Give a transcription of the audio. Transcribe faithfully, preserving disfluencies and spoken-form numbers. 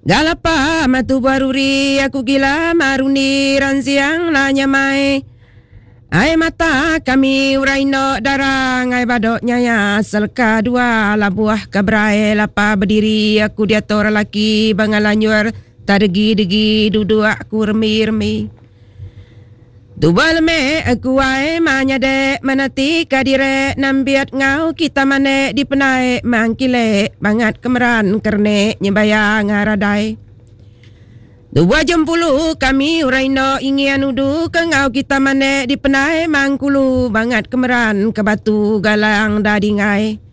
Galapa matu baruri aku gila maruni ransiang nanya mai. Ai mata kami uraino darang ai badok nyaya selka dua labuah kabrai lapa berdiri aku diator laki bangalanyur tadegi-degi duduk aku remi-remi. Dubal me aku ai manyade manati kadire nambiat ngau kita mane di penai mangkile bangat kemeran kerne nyebaya ngaradai. Dua jam puluh kami uraino ingian udu ke ngau kita mane di penai mangkulu bangat kemeran ke batu galang dadingai.